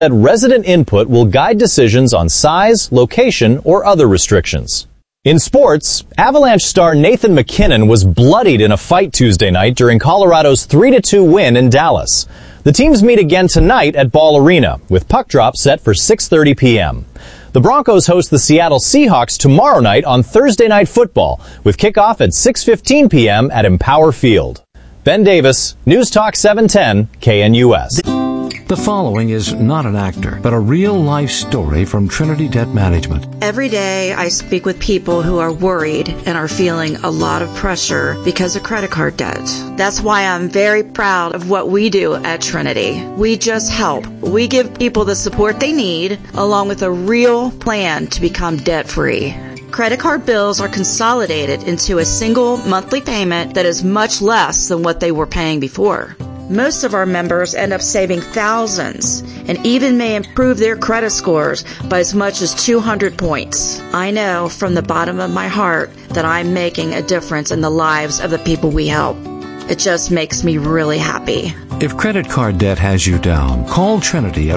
that resident input will guide decisions on size, location, or other restrictions. In sports, Avalanche star Nathan MacKinnon was bloodied in a fight Tuesday night during Colorado's 3-2 win in Dallas. The teams meet again tonight at Ball Arena, with puck drop set for 6:30 p.m. The Broncos host the Seattle Seahawks tomorrow night on Thursday Night Football, with kickoff at 6:15 p.m. at Empower Field. Ben Davis, News Talk 710, KNUS. The following is not an actor, but a real-life story from Trinity Debt Management. Every day I speak with people who are worried and are feeling a lot of pressure because of credit card debt. That's why I'm very proud of what we do at Trinity. We just help. We give people the support they need, along with a real plan to become debt-free. Credit card bills are consolidated into a single monthly payment that is much less than what they were paying before. Most of our members end up saving thousands and even may improve their credit scores by as much as 200 points. I know from the bottom of my heart that I'm making a difference in the lives of the people we help. It just makes me really happy. If credit card debt has you down, call Trinity at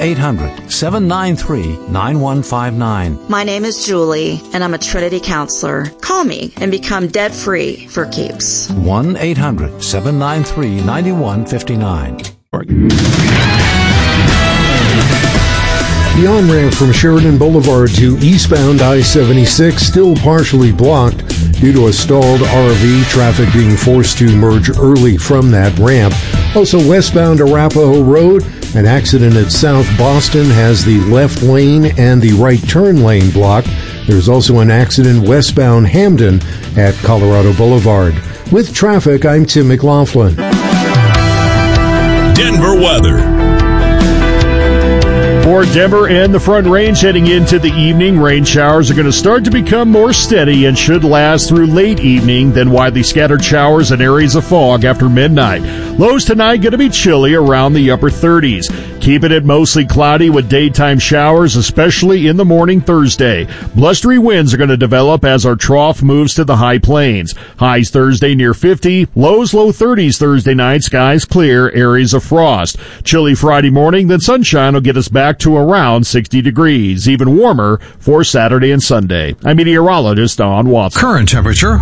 1-800-793-9159. My name is Julie, and I'm a Trinity counselor. Call me and become debt-free for keeps. 1-800-793-9159. The on-ramp from Sheridan Boulevard to eastbound I-76 still partially blocked due to a stalled RV, traffic being forced to merge early from that ramp. Also westbound Arapahoe Road, an accident at South Boston has the left lane and the right turn lane blocked. There's also an accident westbound Hamden at Colorado Boulevard. With traffic, I'm Tim McLaughlin. Denver weather. For Denver and the Front Range heading into the evening, rain showers are going to start to become more steady and should last through late evening, then widely scattered showers and areas of fog after midnight. Lows tonight going to be chilly around the upper 30s. Keeping it mostly cloudy with daytime showers, especially in the morning Thursday. Blustery winds are going to develop as our trough moves to the high plains. Highs Thursday near 50, lows low 30s Thursday night, skies clear, areas of frost. Chilly Friday morning, then sunshine will get us back to around 60 degrees, even warmer for Saturday and Sunday. I'm meteorologist Don Watson. Current temperature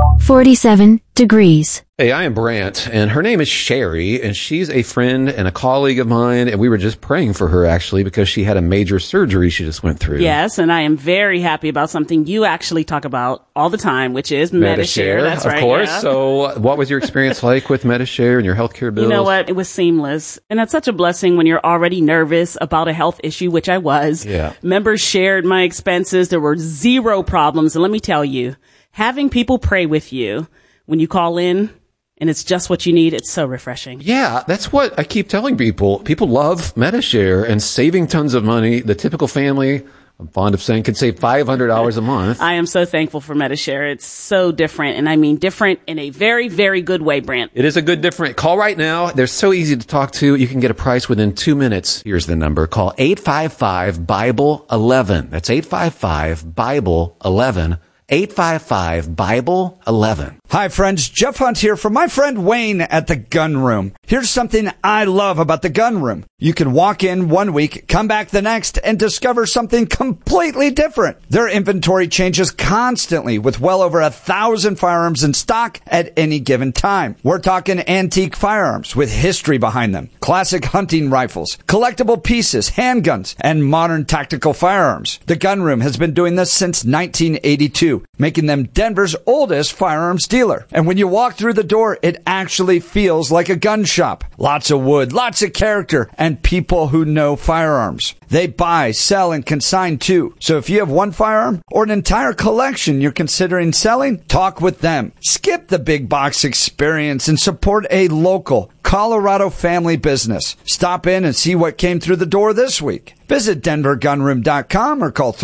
47 degrees. Hey, I am Brant, and her name is Sherry, and she's a friend and a colleague of mine, and we were just praying for her, actually, because she had a major surgery she just went through. Yes, and I am very happy about something you actually talk about all the time, which is Medi-Share. That's right. Of course. Yeah. So what was your experience like with Medi-Share and your healthcare bills? You know what? It was seamless. And that's such a blessing when you're already nervous about a health issue, which I was. Yeah. Members shared my expenses. There were zero problems. And let me tell you, having people pray with you when you call in, and it's just what you need, it's so refreshing. Yeah, that's what I keep telling people. People love Medi-Share and saving tons of money. The typical family, I'm fond of saying, can save $500 a month. I am so thankful for Medi-Share. It's so different, and I mean different in a very, very good way, Brant. It is a good different. Call right now. They're so easy to talk to. You can get a price within 2 minutes. Here's the number. Call 855-BIBLE-11. That's 855-BIBLE-11. 855-BIBLE-11. Hi friends, Jeff Hunt here from my friend Wayne at the Gun Room. Here's something I love about the Gun Room. You can walk in one week, come back the next, and discover something completely different. Their inventory changes constantly with well over 1,000 firearms in stock at any given time. We're talking antique firearms with history behind them, classic hunting rifles, collectible pieces, handguns, and modern tactical firearms. The Gun Room has been doing this since 1982, making them Denver's oldest firearms dealer. And when you walk through the door, it actually feels like a gun shop. Lots of wood, lots of character, and people who know firearms. They buy, sell, and consign too. So if you have one firearm or an entire collection you're considering selling, talk with them. Skip the big box experience and support a local Colorado family business. Stop in and see what came through the door this week. Visit denvergunroom.com or call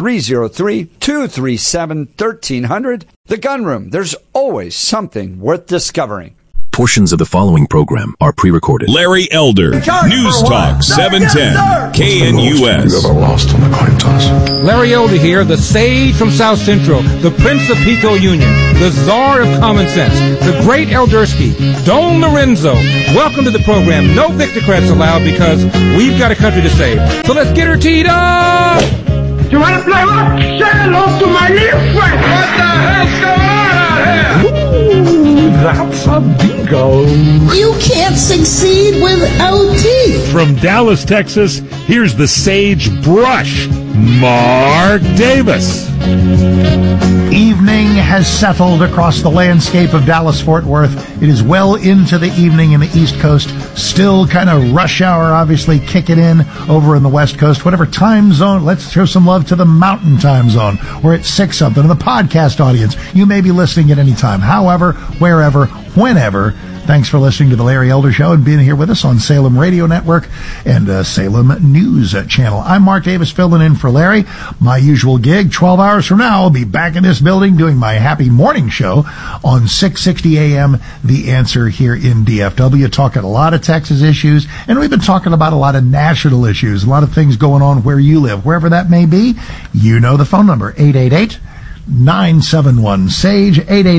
303-237-1300. The Gun Room. There's always something worth discovering. Portions of the following program are pre-recorded. Larry Elder, News Talk 710, KNUS. You ever lost on the coin toss? Larry Elder here, the sage from South Central, the Prince of Pico Union. the czar of common sense, the great Eldersky, Don Lorenzo. Welcome to the program. No Victocrats allowed because we've got a country to save. So let's get her teed up! You want to play what? Say hello to my little friend. What the hell's going on out here? Ooh, that's a bingo. You can't succeed without teeth. From Dallas, Texas, here's the Sage Brush, Mark Davis. Evening has settled across the landscape of Dallas-Fort Worth. It is well into the evening in the East Coast. Still kind of rush hour, obviously, kicking in over in the West Coast. Whatever time zone, let's show some love to the Mountain Time Zone. We're at 6 something. And the podcast audience, you may be listening at any time. However, wherever, whenever. Thanks for listening to the Larry Elder Show and being here with us on Salem Radio Network and Salem News Channel. I'm Mark Davis, filling in for Larry. My usual gig, 12 hours from now, I'll be back in this building doing my happy morning show on 660 a.m. The Answer here in DFW, talking a lot of Texas issues, and we've been talking about a lot of national issues, a lot of things going on where you live, wherever that may be. You know the phone number, 888-971-SAGE,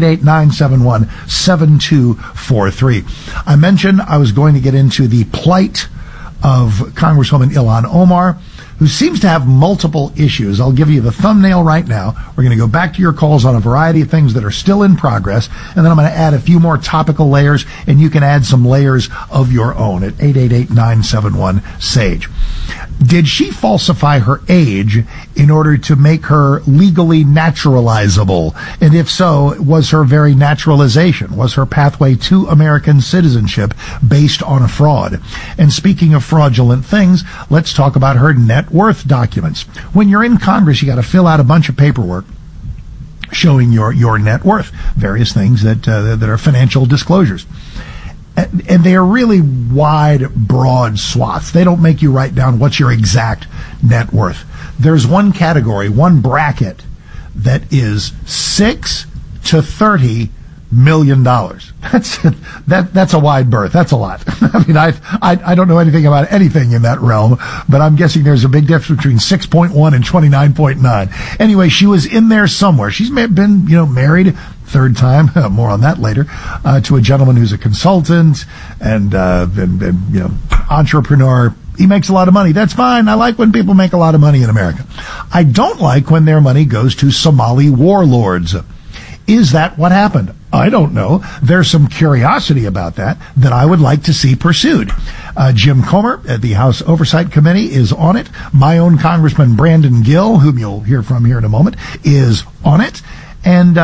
888-971-7243. I mentioned I was going to get into the plight of Congresswoman Ilhan Omar, who seems to have multiple issues. I'll give you the thumbnail right now. We're going to go back to your calls on a variety of things that are still in progress, and then I'm going to add a few more topical layers, and you can add some layers of your own at 888-971-SAGE. Did she falsify her age in order to make her legally naturalizable? And if so, was her very naturalization, was her pathway to American citizenship based on a fraud? And speaking of fraudulent things, let's talk about her net worth documents. When you're in Congress, you got to fill out a bunch of paperwork showing your net worth, various things that are financial disclosures. And they are really wide, broad swaths. They don't make you write down what's your exact net worth. There's one category, one bracket that is $6 to $30 million. That's a wide berth. That's a lot. I mean, I don't know anything about anything in that realm, but I'm guessing there's a big difference between 6.1 and 29.9. Anyway, she was in there somewhere. She's been, married. Third time, more on that later, to a gentleman who's a consultant and entrepreneur. He makes a lot of money. That's fine. I like when people make a lot of money in America. I don't like when their money goes to Somali warlords. Is that what happened? I don't know. There's some curiosity about that I would like to see pursued. Jim Comer at the House Oversight Committee is on it. My own Congressman Brandon Gill, whom you'll hear from here in a moment, is on it. And,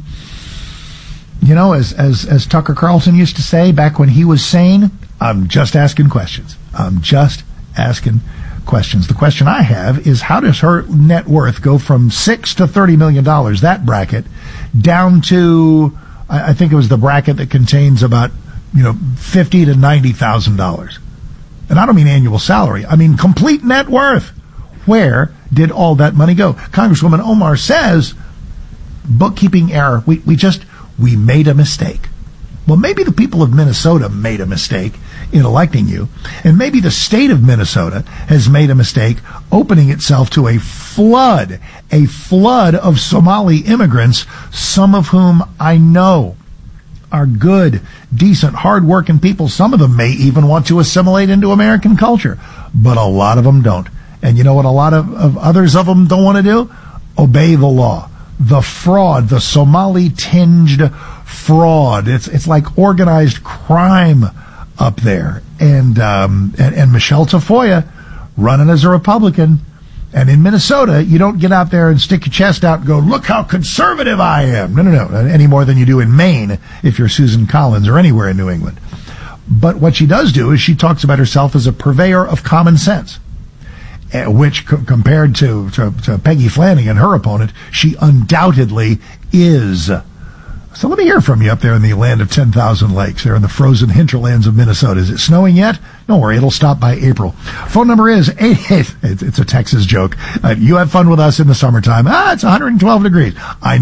as Tucker Carlson used to say back when he was sane, I'm just asking questions. I'm just asking questions. The question I have is, how does her net worth go from $6 to $30 million, that bracket, down to, I think it was the bracket that contains about, $50,000 to $90,000. And I don't mean annual salary. I mean complete net worth. Where did all that money go? Congresswoman Omar says, bookkeeping error. We made a mistake. Well, maybe the people of Minnesota made a mistake in electing you, and maybe the state of Minnesota has made a mistake opening itself to a flood of Somali immigrants, some of whom I know are good, decent, hard-working people. Some of them may even want to assimilate into American culture, but a lot of them don't. And you know what a lot of others of them don't want to do? Obey the law. The fraud, the Somali-tinged fraud. It's like organized crime up there. And Michelle Tafoya running as a Republican. And in Minnesota, you don't get out there and stick your chest out and go, look how conservative I am. No. Any more than you do in Maine if you're Susan Collins or anywhere in New England. But what she does do is she talks about herself as a purveyor of common sense, which compared to Peggy Flanagan, her opponent, she undoubtedly is. So let me hear from you up there in the land of 10,000 lakes, there in the frozen hinterlands of Minnesota. Is it snowing yet? Don't worry, it'll stop by April. Phone number is 88. It's a Texas joke. You have fun with us in the summertime. It's 112 degrees. I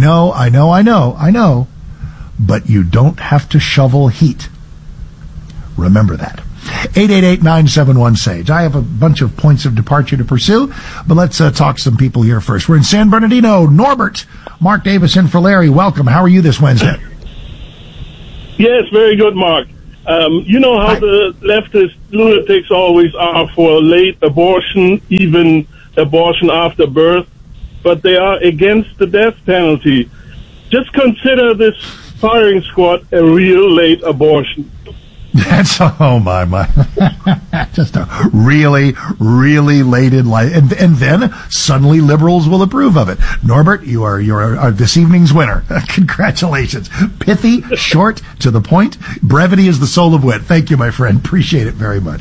know. But you don't have to shovel heat. Remember that. 888-971-SAGE. I have a bunch of points of departure to pursue, but let's talk to some people here first. We're in San Bernardino. Norbert, Mark Davis in for Larry. Welcome. How are you this Wednesday? Yes, very good, Mark. You know how the leftist lunatics always are for late abortion, even abortion after birth, but they are against the death penalty. Just consider this firing squad a real late abortion. That's, oh my. Just a really, really late in life. And then suddenly liberals will approve of it. Norbert, you're this evening's winner. Congratulations. Pithy, short, to the point. Brevity is the soul of wit. Thank you, my friend. Appreciate it very much.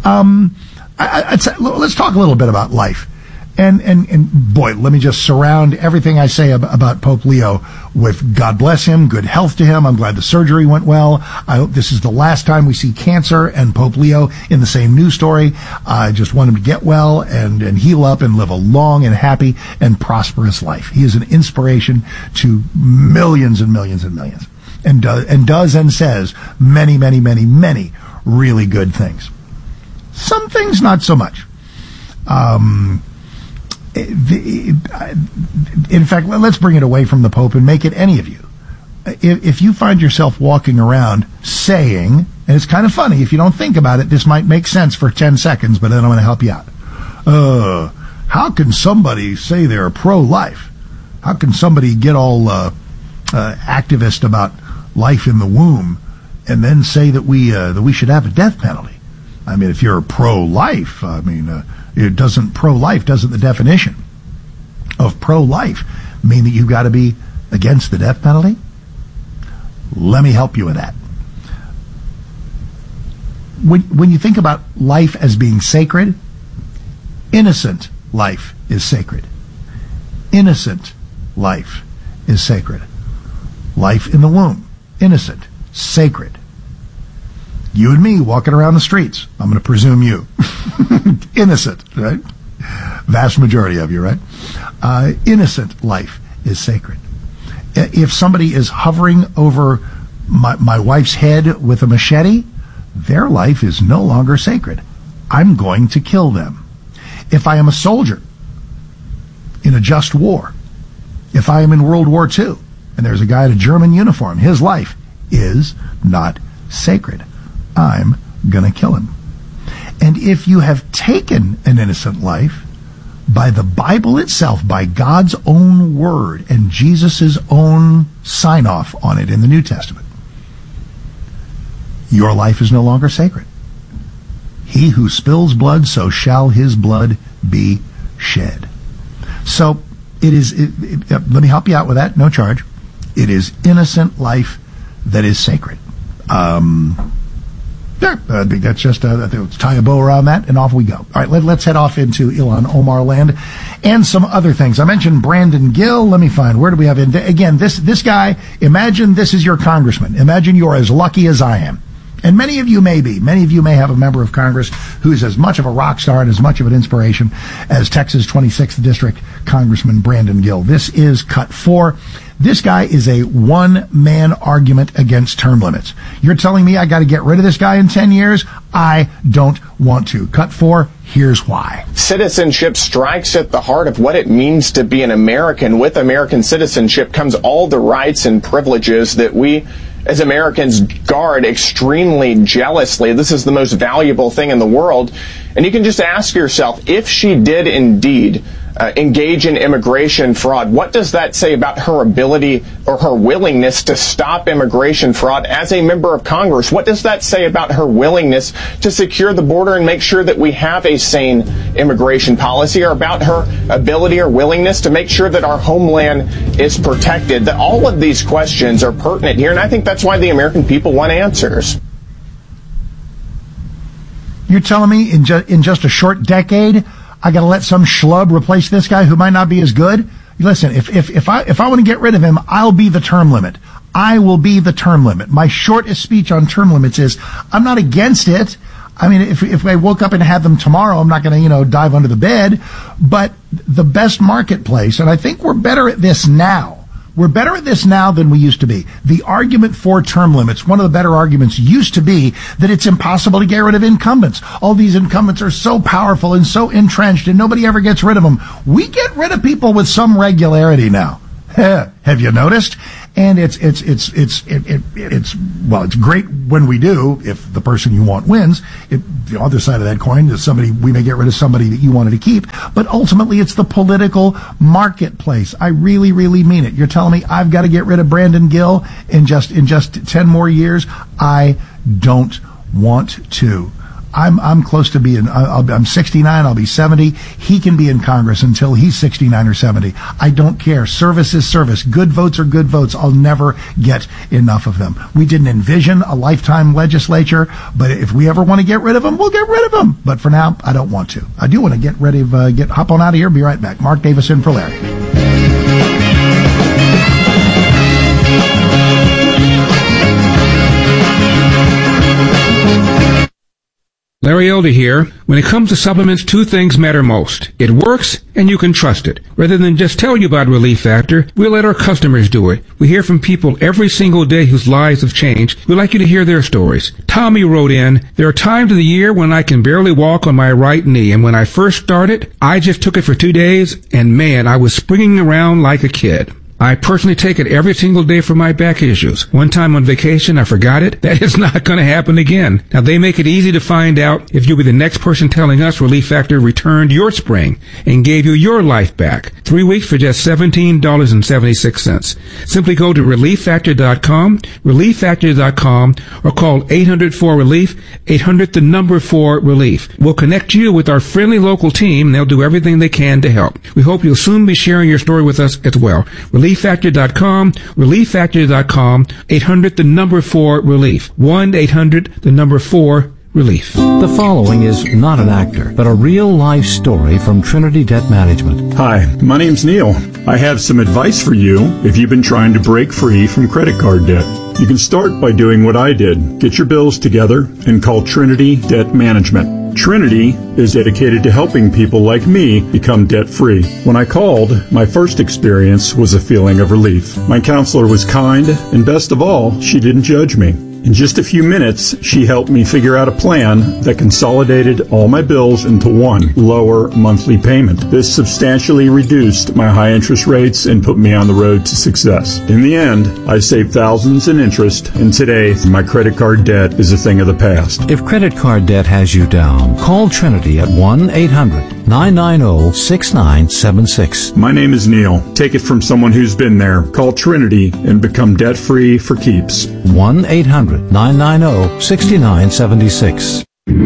Let's talk a little bit about life. And boy, let me just surround everything I say about Pope Leo with God bless him, good health to him. I'm glad the surgery went well. I hope this is the last time we see cancer and Pope Leo in the same news story. I just want him to get well and heal up and live a long and happy and prosperous life. He is an inspiration to millions and millions and millions, and does and says many, many, many, many really good things. Some things not so much. In fact, let's bring it away from the Pope and make it any of you. If you find yourself walking around saying, and it's kind of funny, if you don't think about it, this might make sense for 10 seconds, but then I'm going to help you out. How can somebody say they're pro-life? How can somebody get all activist about life in the womb and then say that we should have a death penalty? I mean, if you're pro-life, pro-life doesn't the definition of pro-life mean that you've got to be against the death penalty? Let me help you with that. When you think about life as being sacred, innocent life is sacred. Innocent life is sacred. Life in the womb, innocent, sacred. You and me walking around the streets. I'm going to presume you. Innocent, right? Vast majority of you, right? Innocent life is sacred. If somebody is hovering over my wife's head with a machete, their life is no longer sacred. I'm going to kill them. If I am a soldier in a just war, if I am in World War II, and there's a guy in a German uniform, his life is not sacred. I'm going to kill him. And if you have taken an innocent life by the Bible itself, by God's own word and Jesus' own sign-off on it in the New Testament, your life is no longer sacred. He who spills blood, so shall his blood be shed. So it is, let me help you out with that, no charge. It is innocent life that is sacred. I think that's just, let's tie a bow around that, and off we go. All right, let's head off into Ilhan Omar land and some other things. I mentioned Brandon Gill. Let me find, where do we have it? Again, this guy, imagine this is your congressman. Imagine you're as lucky as I am. And many of you may be. Many of you may have a member of Congress who's as much of a rock star and as much of an inspiration as Texas 26th District Congressman Brandon Gill. This is Cut 4. This guy is a one-man argument against term limits. You're telling me I got to get rid of this guy in 10 years? I don't want to. Cut 4, here's why. Citizenship strikes at the heart of what it means to be an American. With American citizenship comes all the rights and privileges that we as Americans guard extremely jealously. This is the most valuable thing in the world. And you can just ask yourself, if she did indeed engage in immigration fraud, what does that say about her ability or her willingness to stop immigration fraud as a member of Congress? What does that say about her willingness to secure the border and make sure that we have a sane immigration policy, or about her ability or willingness to make sure that our homeland is protected? That all of these questions are pertinent here, and I think that's why the American people want answers. You're telling me in just a short decade, I got to let some schlub replace this guy who might not be as good? Listen, if I want to get rid of him, I'll be the term limit. I will be the term limit. My shortest speech on term limits is, I'm not against it. I mean, if I woke up and had them tomorrow, I'm not going to, dive under the bed. But the best marketplace, and I think we're better at this now, We're better at this now than we used to be. The argument for term limits, one of the better arguments used to be that it's impossible to get rid of incumbents. All these incumbents are so powerful and so entrenched and nobody ever gets rid of them. We get rid of people with some regularity now. Have you noticed? And it's great when we do, if the person you want wins. The other side of that coin is we may get rid of somebody that you wanted to keep, but ultimately it's the political marketplace. I really, really mean it. You're telling me I've got to get rid of Brandon Gill in just 10 more years? I don't want to. I'm close to being, I'm 69, I'll be 70. He can be in Congress until he's 69 or 70. I don't care. Service is service. Good votes are good votes. I'll never get enough of them. We didn't envision a lifetime legislature, but if we ever want to get rid of them, we'll get rid of them. But for now, I don't want to. I do want to get ready to hop on out of here. Be right back. Mark Davis in for Larry. Larry Elder here. When it comes to supplements, two things matter most. It works, and you can trust it. Rather than just tell you about Relief Factor, we'll let our customers do it. We hear from people every single day whose lives have changed. We'd like you to hear their stories. Tommy wrote in, there are times of the year when I can barely walk on my right knee, and when I first started, I just took it for 2 days, and man, I was springing around like a kid. I personally take it every single day for my back issues. One time on vacation, I forgot it. That is not going to happen again. Now, they make it easy to find out if you'll be the next person telling us Relief Factor returned your spring and gave you your life back. 3 weeks for just $17.76. Simply go to ReliefFactor.com, ReliefFactor.com, or call 800-4-RELIEF, 800-4-RELIEF. We'll connect you with our friendly local team, and they'll do everything they can to help. We hope you'll soon be sharing your story with us as well. ReliefFactor.com, ReliefFactor.com, 800-4-RELIEF, 1-800-4-RELIEF. The following is not an actor, but a real-life story from Trinity Debt Management. Hi, my name's Neil. I have some advice for you if you've been trying to break free from credit card debt. You can start by doing what I did. Get your bills together and call Trinity Debt Management. Trinity is dedicated to helping people like me become debt-free. When I called, my first experience was a feeling of relief. My counselor was kind, and best of all, she didn't judge me. In just a few minutes, she helped me figure out a plan that consolidated all my bills into one lower monthly payment. This substantially reduced my high interest rates and put me on the road to success. In the end, I saved thousands in interest, and today, my credit card debt is a thing of the past. If credit card debt has you down, call Trinity at 1-800-990-6976. My name is Neil. Take it from someone who's been there. Call Trinity and become debt-free for keeps. 1-800-990-6976.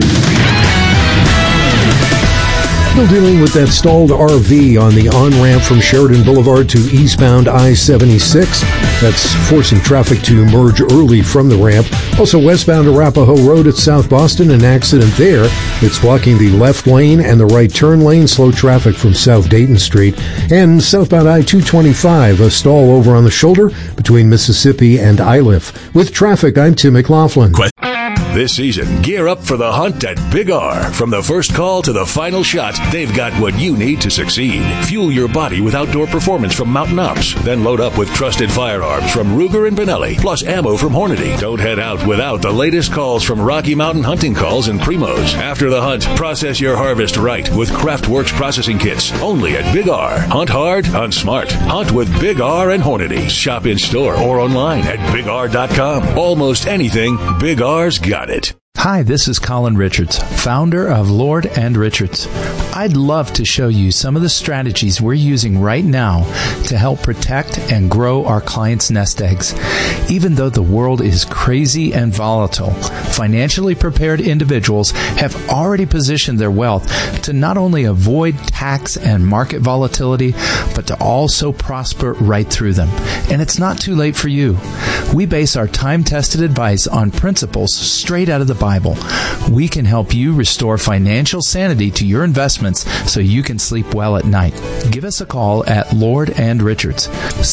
Still dealing with that stalled RV on the on-ramp from Sheridan Boulevard to eastbound I-76. That's forcing traffic to merge early from the ramp. Also westbound Arapahoe Road at South Boston, an accident there. It's blocking the left lane and the right turn lane. Slow traffic from South Dayton Street. And southbound I-225, a stall over on the shoulder between Mississippi and Iliff. With traffic, I'm Tim McLaughlin. This season, gear up for the hunt at Big R. From the first call to the final shot, they've got what you need to succeed. Fuel your body with outdoor performance from Mountain Ops. Then load up with trusted firearms from Ruger and Benelli, plus ammo from Hornady. Don't head out without the latest calls from Rocky Mountain Hunting Calls and Primos. After the hunt, process your harvest right with Craftworks processing kits. Only at Big R. Hunt hard, hunt smart. Hunt with Big R and Hornady. Shop in store or online at BigR.com. Almost anything, Big R's got it. Hi, this is Colin Richards, founder of Lord and Richards. I'd love to show you some of the strategies we're using right now to help protect and grow our clients' nest eggs. Even though the world is crazy and volatile, financially prepared individuals have already positioned their wealth to not only avoid tax and market volatility, but to also prosper right through them. And it's not too late for you. We base our time-tested advice on principles straight out of the Bible. Bible. We can help you restore financial sanity to your investments so you can sleep well at night. Give us a call at Lord and Richards,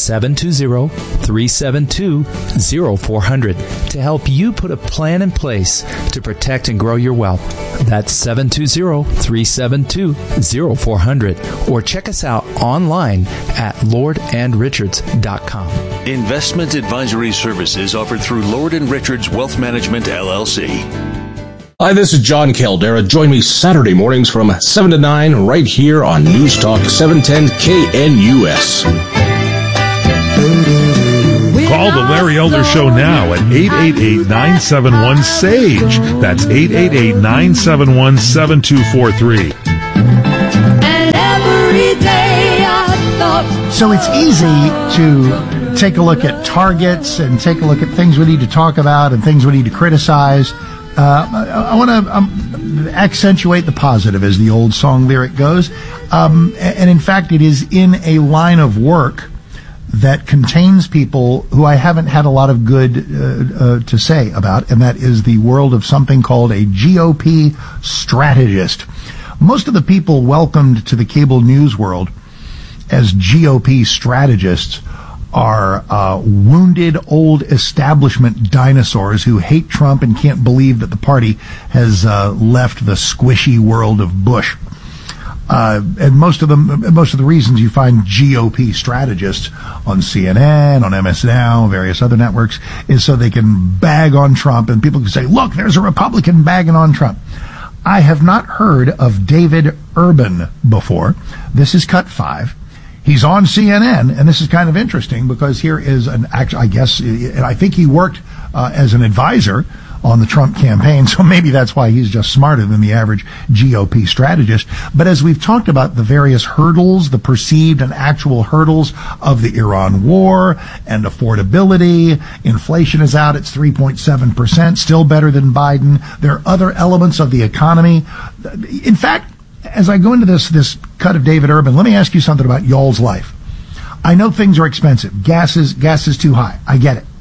720-372-0400, to help you put a plan in place to protect and grow your wealth. That's 720-372-0400, or check us out online at lordandrichards.com. Investment advisory services offered through Lord & Richards Wealth Management, LLC. Hi, this is John Caldera. Join me Saturday mornings from 7 to 9 right here on News Talk 710 KNUS. Call the Larry Elder Show now at 888-971-SAGE. That's 888-971-7243. And every day I thought... So it's easy to take a look at targets and take a look at things we need to talk about and things we need to criticize. I want to accentuate the positive, as the old song lyric goes. And in fact, it is in a line of work that contains people who I haven't had a lot of good to say about, and that is the world of something called a GOP strategist. Most of the people welcomed to the cable news world as GOP strategists are wounded old establishment dinosaurs who hate Trump and can't believe that the party has left the squishy world of Bush. And most of the reasons you find GOP strategists on CNN, on MS Now, various other networks, is so they can bag on Trump, and people can say, look, there's a Republican bagging on Trump. I have not heard of David Urban before. This is Cut 5. He's on CNN, and this is kind of interesting because here is I think he worked as an advisor on the Trump campaign, so maybe that's why he's just smarter than the average GOP strategist. But as we've talked about the various hurdles, the perceived and actual hurdles of the Iran war and affordability, inflation is out, it's 3.7%, still better than Biden. There are other elements of the economy. In fact, as I go into this cut of David Urban, let me ask you something about y'all's life. I know things are expensive. Gas is too high. I get it.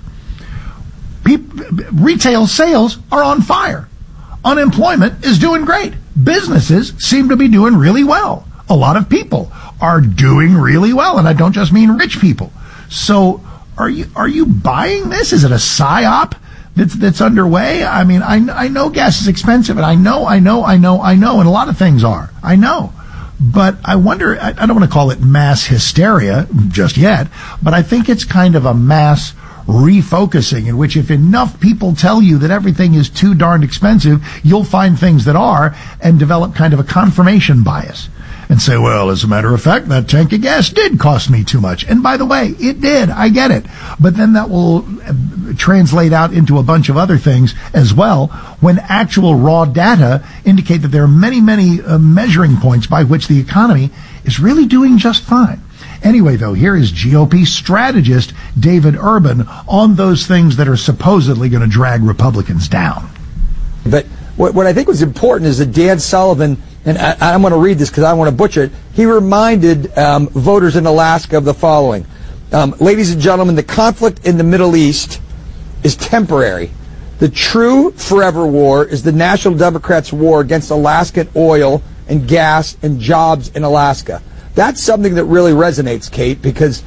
Retail sales are on fire. Unemployment is doing great. Businesses seem to be doing really well. A lot of people are doing really well, and I don't just mean rich people. So are you buying this? Is it a psyop that's underway? I mean, I know gas is expensive, and I know, and a lot of things are. I know. But I wonder, I don't want to call it mass hysteria just yet, but I think it's kind of a mass refocusing in which if enough people tell you that everything is too darned expensive, you'll find things that are and develop kind of a confirmation bias and say, well, as a matter of fact, that tank of gas did cost me too much. And by the way, it did. I get it. But then that will translate out into a bunch of other things as well when actual raw data indicate that there are many, many measuring points by which the economy is really doing just fine. Anyway, though, here is GOP strategist David Urban on those things that are supposedly going to drag Republicans down. But what I think was important is that Dan Sullivan, and I'm going to read this because I want to butcher it, he reminded voters in Alaska of the following. Ladies and gentlemen, the conflict in the Middle East is temporary. The true forever war is the National Democrats' war against Alaskan oil and gas and jobs in Alaska. That's something that really resonates, Kate, because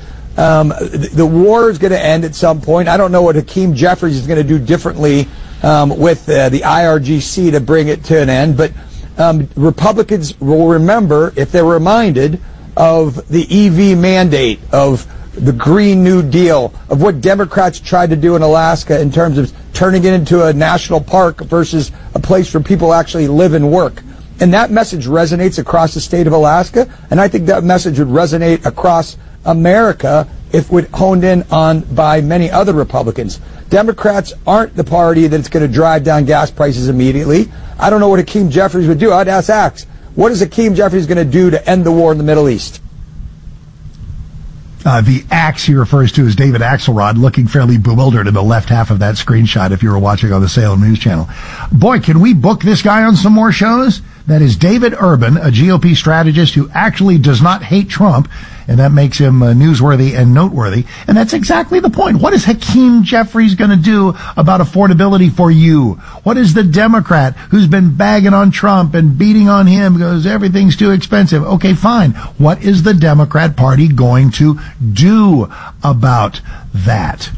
the war is going to end at some point. I don't know what Hakeem Jeffries is going to do differently with the IRGC to bring it to an end, but Republicans will remember, if they're reminded, of the EV mandate, of the Green New Deal, of what Democrats tried to do in Alaska in terms of turning it into a national park versus a place where people actually live and work. And that message resonates across the state of Alaska, and I think that message would resonate across America if it honed in on by many other Republicans. Democrats aren't the party that's going to drive down gas prices immediately. I don't know what Hakeem Jeffries would do. I'd ask Axe, what is Hakeem Jeffries going to do to end the war in the Middle East? The Axe he refers to is David Axelrod, looking fairly bewildered in the left half of that screenshot if you were watching on the Salem News Channel. Boy, can we book this guy on some more shows? That is David Urban, a GOP strategist who actually does not hate Trump and that makes him newsworthy and noteworthy. And that's exactly the point. What is Hakeem Jeffries going to do about affordability for you? What is the Democrat who's been bagging on Trump and beating on him because everything's too expensive? Okay, fine. What is the Democrat Party going to do about that?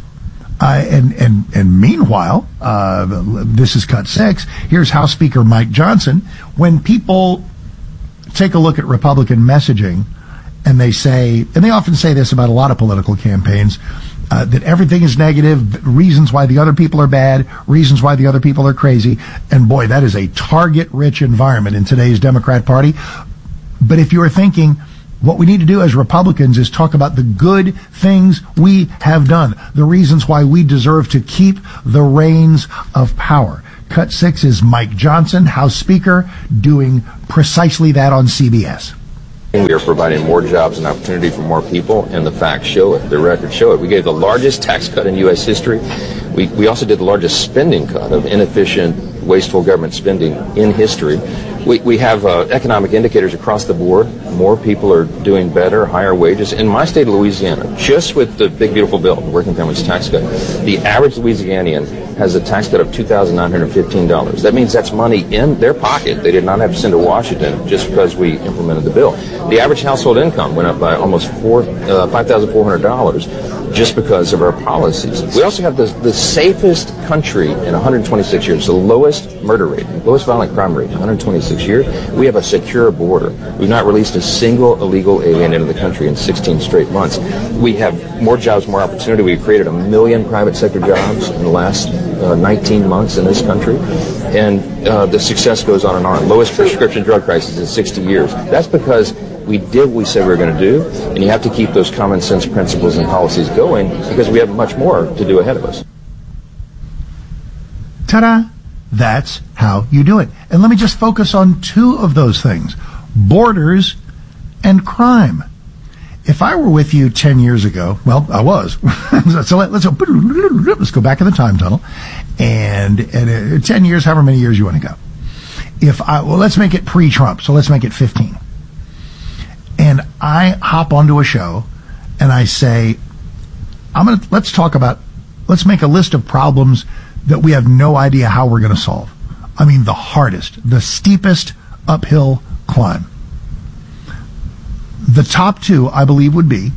And meanwhile, this is cut 6. Here's House Speaker Mike Johnson. When people take a look at Republican messaging and they say, and they often say this about a lot of political campaigns, that everything is negative, reasons why the other people are bad, reasons why the other people are crazy. And boy, that is a target-rich environment in today's Democrat Party. But if you're thinking, what we need to do as Republicans is talk about the good things we have done, the reasons why we deserve to keep the reins of power. Cut 6 is Mike Johnson, House Speaker, doing precisely that on CBS. We are providing more jobs and opportunity for more people, and the facts show it. The records show it. We gave the largest tax cut in U.S. history. We also did the largest spending cut of inefficient, wasteful government spending in history. We have economic indicators across the board. More people are doing better, higher wages. In my state of Louisiana, just with the big, beautiful bill, the Working Families Tax Cut, the average Louisianian has a tax cut of $2,915. That means that's money in their pocket. They did not have to send to Washington just because we implemented the bill. The average household income went up by almost $5,400 just because of our policies. We also have the safest country in 126 years, the lowest murder rate, lowest violent crime rate in 126 years. We have a secure border. We've not released a single illegal alien into the country in 16 straight months. We have more jobs, more opportunity. We've created 1 million private sector jobs in the last 19 months in this country. And the success goes on and on. Lowest prescription drug prices in 60 years. That's because we did what we said we were going to do, and you have to keep those common sense principles and policies going because we have much more to do ahead of us. Ta-da! That's how you do it. And let me just focus on 2 of those things: borders and If I were with you 10 years ago, well, I was. So let's go back in the time tunnel, and 10 years, however many years you want to go. Let's make it pre-Trump, so let's make it 15. And I hop onto a show and I say, let's make a list of problems that we have no idea how we're going to solve. I mean, the hardest, the steepest uphill climb. The top 2, I believe, would be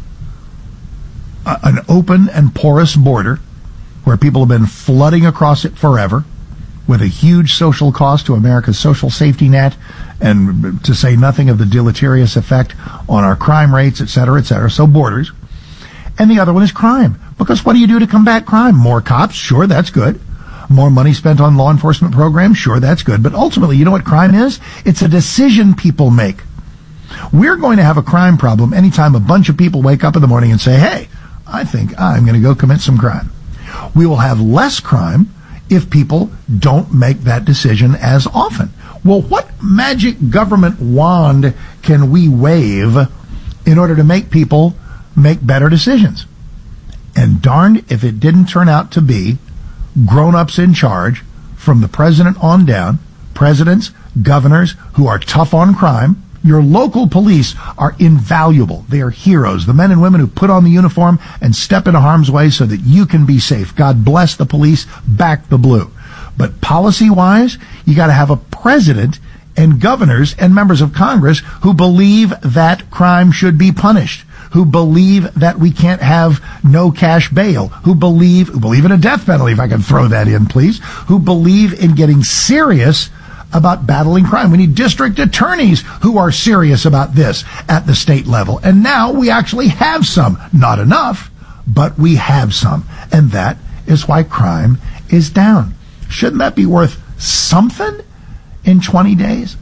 an open and porous border where people have been flooding across it forever, with a huge social cost to America's social safety net, and to say nothing of the deleterious effect on our crime rates, et cetera, et cetera. So borders. And the other one is crime. Because what do you do to combat crime? More cops? Sure, that's good. More money spent on law enforcement programs? Sure, that's good. But ultimately, you know what crime is? It's a decision people make. We're going to have a crime problem anytime a bunch of people wake up in the morning and say, hey, I think I'm going to go commit some crime. We will have less crime if people don't make that decision as often. Well, what magic government wand can we wave in order to make people make better decisions? And darned if it didn't turn out to be grown-ups in charge from the president on down, presidents, governors who are tough on crime. Your local police are invaluable. They are heroes, the men and women who put on the uniform and step into harm's way so that you can be safe. God bless the police, back the blue. But policy-wise, you got to have a president and governors and members of Congress who believe that crime should be punished, who believe that we can't have no cash bail, who believe in a death penalty, if I can throw that in, please, who believe in getting serious about battling crime. We need district attorneys who are serious about this at the state level. And now we actually have some. Not enough, but we have some. And that is why crime is down. Shouldn't that be worth something in 20 days?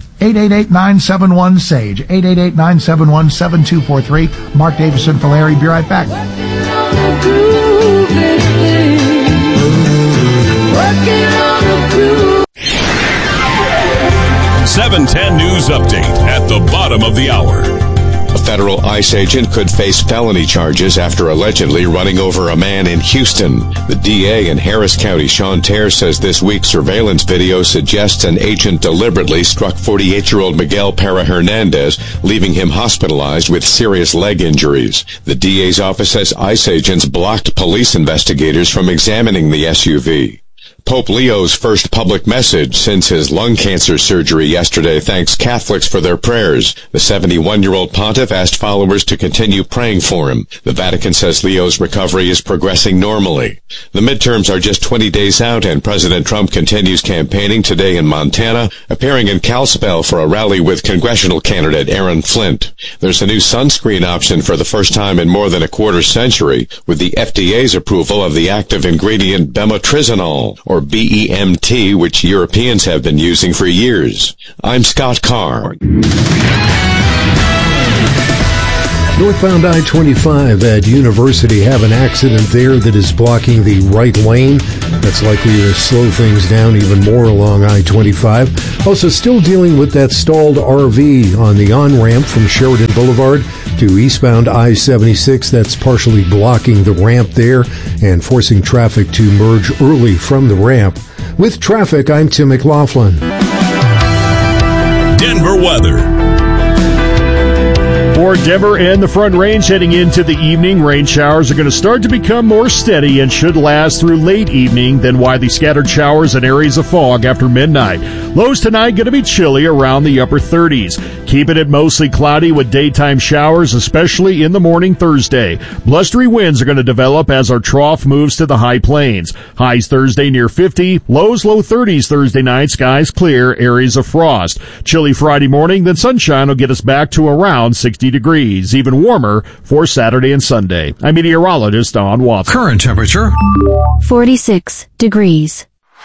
888-971-SAGE. 888-971-7243. Mark Davison for Larry. Be right back. 710 News Update at the bottom of the hour. A federal ICE agent could face felony charges after allegedly running over a man in Houston. The DA in Harris County, Sean Terr, says this week's surveillance video suggests an agent deliberately struck 48-year-old Miguel Pera Hernandez, leaving him hospitalized with serious leg injuries. The DA's office says ICE agents blocked police investigators from examining the SUV. Pope Leo's first public message since his lung cancer surgery yesterday thanks Catholics for their prayers. The 71-year-old pontiff asked followers to continue praying for him. The Vatican says Leo's recovery is progressing normally. The midterms are just 20 days out, and President Trump continues campaigning today in Montana, appearing in Kalispell for a rally with congressional candidate Aaron Flint. There's a new sunscreen option for the first time in more than a quarter century, with the FDA's approval of the active ingredient bemotrizinol, or BEMT, which Europeans have been using for years. I'm Scott Carr. Northbound I-25 at University have an accident there that is blocking the right lane. That's likely to slow things down even more along I-25. Also still dealing with that stalled RV on the on-ramp from Sheridan Boulevard to eastbound I-76. That's partially blocking the ramp there and forcing traffic to merge early from the ramp. With traffic, I'm Tim McLaughlin. Denver weather. For Denver and the Front Range heading into the evening, rain showers are going to start to become more steady and should last through late evening, then widely scattered showers and areas of fog after midnight. Lows tonight going to be chilly around the upper 30s. Keeping it mostly cloudy with daytime showers, especially in the morning Thursday. Blustery winds are going to develop as our trough moves to the high plains. Highs Thursday near 50, lows low 30s Thursday night, skies clear, areas of frost. Chilly Friday morning, then sunshine will get us back to around 60 degrees, even warmer for Saturday and Sunday. I'm meteorologist Don Watson. Current temperature 46 degrees.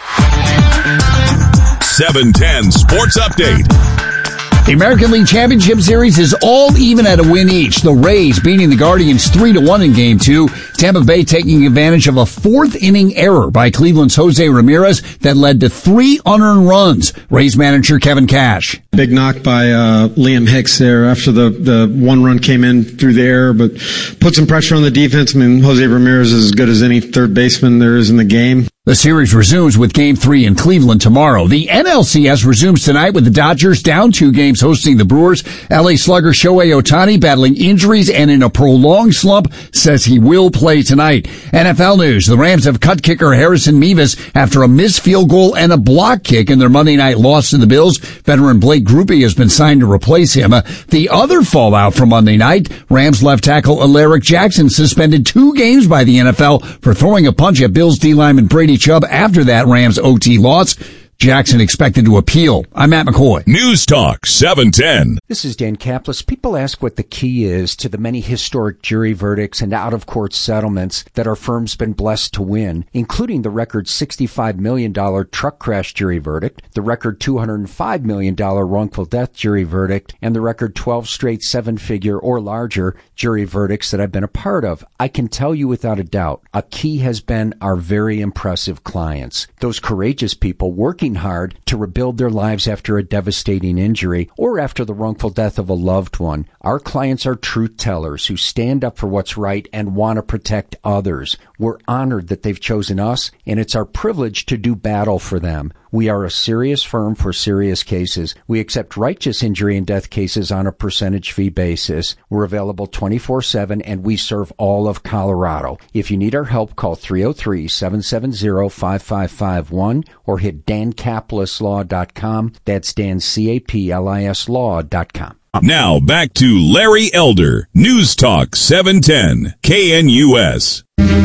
710 Sports Update. The American League Championship Series is all even at a win each. The Rays beating the Guardians 3-1 in Game 2. Tampa Bay taking advantage of a fourth-inning error by Cleveland's Jose Ramirez that led to 3 unearned runs. Rays manager Kevin Cash. Big knock by Liam Hicks there after the one run came in through the air, but put some pressure on the defense. I mean, Jose Ramirez is as good as any third baseman there is in the game. The series resumes with Game 3 in Cleveland tomorrow. The NLCS resumes tonight with the Dodgers down 2 games hosting the Brewers. LA slugger Shohei Ohtani battling injuries and in a prolonged slump says he will play tonight. NFL news. The Rams have cut kicker Harrison Mevis after a missed field goal and a block kick in their Monday night loss to the Bills. Veteran Blake Grupe has been signed to replace him. The other fallout from Monday night, Rams left tackle Alaric Jackson suspended 2 games by the NFL for throwing a punch at Bills D lineman Brady Chubb after that Rams OT loss. Jackson expected to appeal. I'm Matt McCoy. News Talk 710. This is Dan Kaplis. People ask what the key is to the many historic jury verdicts and out-of-court settlements that our firm's been blessed to win, including the record $65 million truck crash jury verdict, the record $205 million wrongful death jury verdict, and the record 12 straight 7-figure or larger jury verdicts that I've been a part of. I can tell you without a doubt, a key has been our very impressive clients. Those courageous people working hard to rebuild their lives after a devastating injury or after the wrongful death of a loved one. Our clients are truth tellers who stand up for what's right and want to protect others. We're honored that they've chosen us, and it's our privilege to do battle for them. We are a serious firm for serious cases. We accept righteous injury and death cases on a percentage fee basis. We're available 24/7, and we serve all of Colorado. If you need our help, call 303-770-5551 or hit dancaplisslaw.com. That's Dan, C-A-P-L-I-S law.com. Now back to Larry Elder, News Talk 710, KNUS.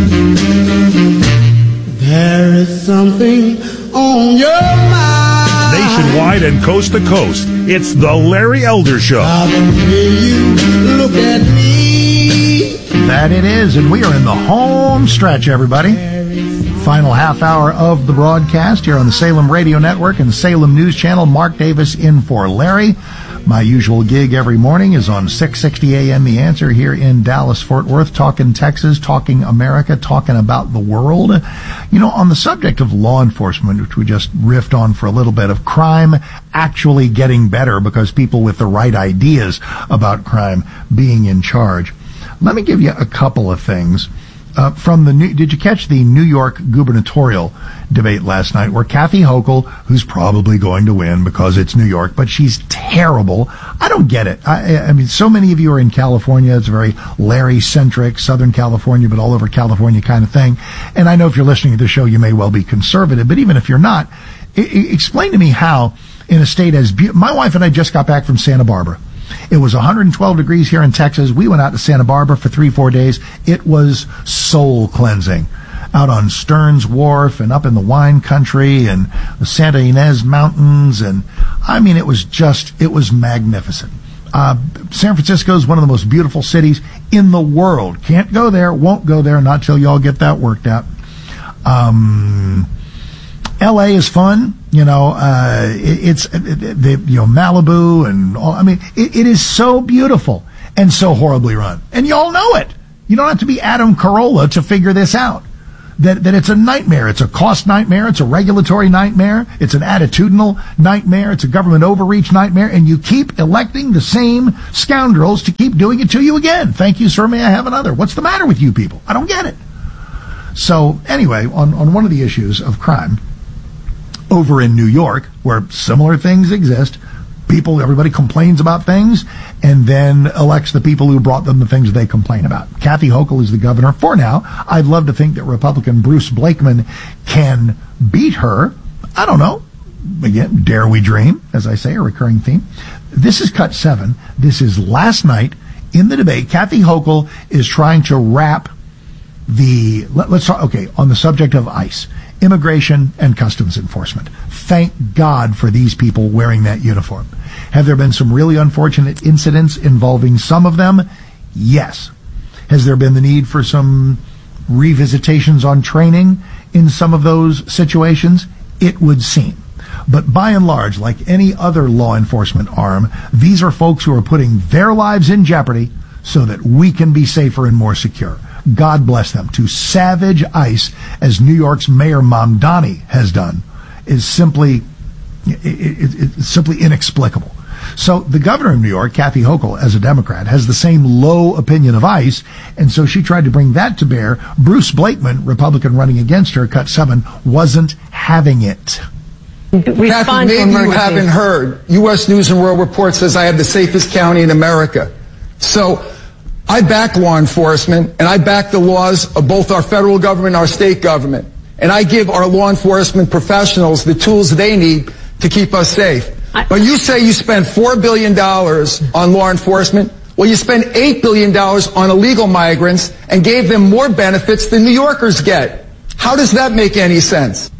There is something on your mind. Nationwide and coast to coast, it's the Larry Elder Show. The way you look at me. That it is, and we are in the home stretch, everybody. Final half hour of the broadcast here on the Salem Radio Network and Salem News Channel. Mark Davis in for Larry. My usual gig every morning is on 660 AM The Answer here in Dallas-Fort Worth, talking Texas, talking America, talking about the world. You know, on the subject of law enforcement, which we just riffed on for a little bit, of crime actually getting better because people with the right ideas about crime being in charge. Let me give you a couple of things. Did you catch the New York gubernatorial debate last night where Kathy Hochul, who's probably going to win because it's New York, but she's terrible. I don't get it. I mean, so many of you are in California. It's a very Larry-centric, Southern California, but all over California kind of thing. And I know if you're listening to the show, you may well be conservative, but even if you're not, explain to me how in a state as my wife and I just got back from Santa Barbara. It was 112 degrees here in Texas. We went out to Santa Barbara for 3-4 days. It was soul cleansing. Out on Stearns Wharf and up in the wine country and the Santa Ynez Mountains. And I mean, it was magnificent. San Francisco is one of the most beautiful cities in the world. Can't go there, won't go there, not till y'all get that worked out. LA is fun, it's Malibu and all. I mean, it is so beautiful and so horribly run. And y'all know it. You don't have to be Adam Carolla to figure this out. That it's a nightmare. It's a cost nightmare. It's a regulatory nightmare. It's an attitudinal nightmare. It's a government overreach nightmare. And you keep electing the same scoundrels to keep doing it to you again. Thank you, sir. May I have another? What's the matter with you people? I don't get it. So anyway, on one of the issues of crime, over in New York, where similar things exist, everybody complains about things and then elects the people who brought them the things they complain about. Kathy Hochul is the governor for now. I'd love to think that Republican Bruce Blakeman can beat her. I don't know. Again, dare we dream, as I say, a recurring theme. This is Cut 7. This is last night in the debate. Kathy Hochul is trying to wrap let's talk, on the subject of ICE. Immigration and Customs Enforcement. Thank God for these people wearing that uniform. Have there been some really unfortunate incidents involving some of them? Yes. Has there been the need for some revisitations on training in some of those situations? It would seem. But by and large, like any other law enforcement arm, these are folks who are putting their lives in jeopardy so that we can be safer and more secure. God bless them. To savage ICE, as New York's Mayor Mamdani has done, is simply inexplicable. So the governor of New York, Kathy Hochul, as a Democrat, has the same low opinion of ICE, and so she tried to bring that to bear. Bruce Blakeman, Republican running against her, Cut 7, wasn't having it. Kathy, maybe you haven't heard. U.S. News and World Report says I have the safest county in America. So I back law enforcement, and I back the laws of both our federal government and our state government. And I give our law enforcement professionals the tools they need to keep us safe. But you say you spent $4 billion on law enforcement. Well, you spent $8 billion on illegal migrants and gave them more benefits than New Yorkers get. How does that make any sense?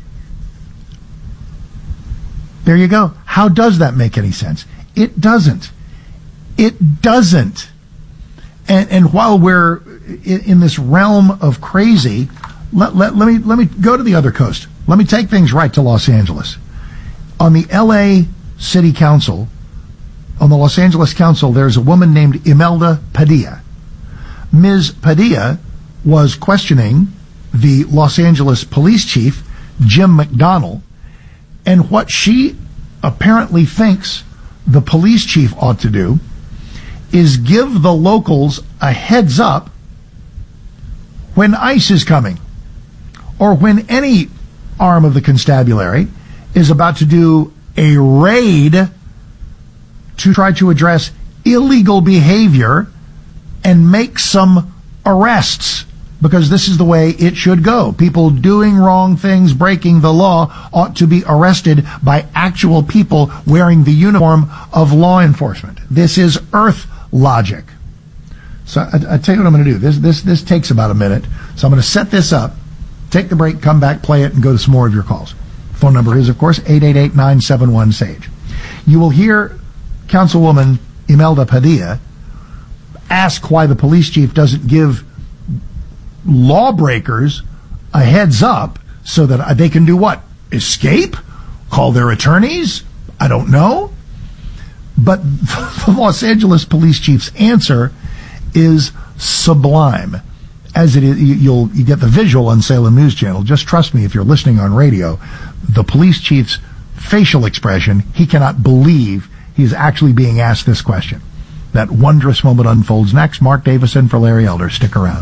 There you go. How does that make any sense? It doesn't. It doesn't. And while we're in this realm of crazy, let me go to the other coast. Let me take things right to Los Angeles. On the LA City Council, on the Los Angeles Council, there's a woman named Imelda Padilla. Ms. Padilla was questioning the Los Angeles police chief, Jim McDonnell, and what she apparently thinks the police chief ought to do is give the locals a heads up when ICE is coming, or when any arm of the constabulary is about to do a raid to try to address illegal behavior and make some arrests, because this is the way it should go. People doing wrong things, breaking the law, ought to be arrested by actual people wearing the uniform of law enforcement. This is earth logic. So I tell you what I'm going to do. This takes about a minute. So I'm going to set this up, take the break, come back, play it, and go to some more of your calls. Phone number is, of course, 888-971-SAGE. You will hear Councilwoman Imelda Padilla ask why the police chief doesn't give lawbreakers a heads up so that they can do what? Escape? Call their attorneys? I don't know. But the Los Angeles police chief's answer is sublime. As it is, you get the visual on Salem News Channel. Just trust me, if you're listening on radio, the police chief's facial expression, he cannot believe he's actually being asked this question. That wondrous moment unfolds next. Mark Davison for Larry Elder. Stick around.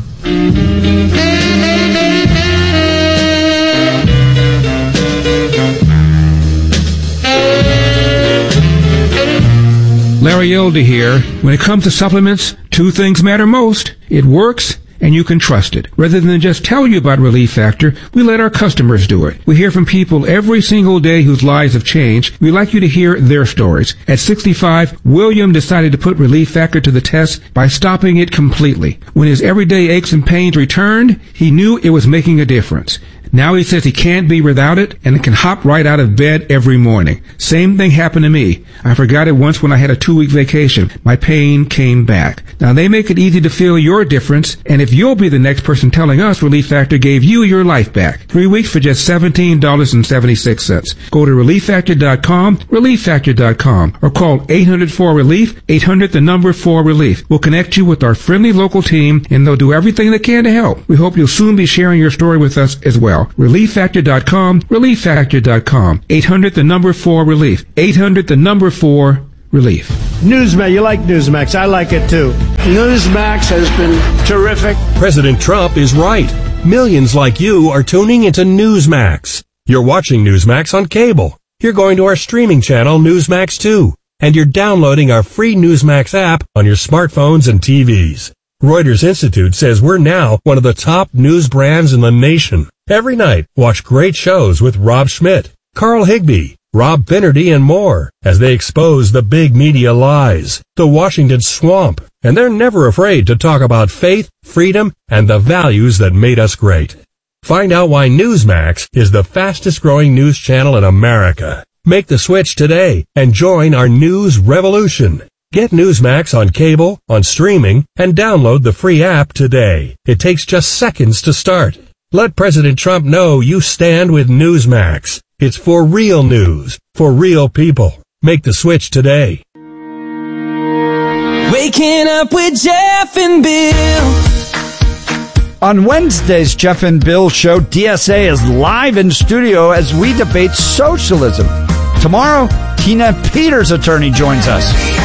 Larry Elder here. When it comes to supplements, two things matter most. It works, and you can trust it. Rather than just tell you about Relief Factor, we let our customers do it. We hear from people every single day whose lives have changed. We like you to hear their stories. At 65, William decided to put Relief Factor to the test by stopping it completely. When his everyday aches and pains returned, he knew it was making a difference. Now he says he can't be without it and can hop right out of bed every morning. Same thing happened to me. I forgot it once when I had a 2-week vacation. My pain came back. Now they make it easy to feel your difference, and if you'll be the next person telling us Relief Factor gave you your life back. 3 weeks for just $17.76. Go to ReliefFactor.com, ReliefFactor.com, or call 800-4-RELIEF, 800-4-RELIEF. We'll connect you with our friendly local team, and they'll do everything they can to help. We hope you'll soon be sharing your story with us as well. ReliefFactor.com, ReliefFactor.com, 800-4-RELIEF, 800-4-RELIEF. Newsmax, you like Newsmax. I like it too. Newsmax has been terrific. President Trump is right. Millions like you are tuning into Newsmax. You're watching Newsmax on cable. You're going to our streaming channel, Newsmax 2. And you're downloading our free Newsmax app on your smartphones and TVs. Reuters Institute says we're now one of the top news brands in the nation. Every night, watch great shows with Rob Schmidt, Carl Higbie, Rob Finnerty, and more as they expose the big media lies, the Washington swamp, and they're never afraid to talk about faith, freedom, and the values that made us great. Find out why Newsmax is the fastest growing news channel in America. Make the switch today and join our news revolution. Get Newsmax on cable, on streaming, and download the free app today. It takes just seconds to start. Let President Trump know you stand with Newsmax. It's for real news, for real people. Make the switch today. Waking up with Jeff and Bill. On Wednesday's Jeff and Bill show, DSA is live in studio as we debate socialism. Tomorrow, Tina Peters' attorney joins us.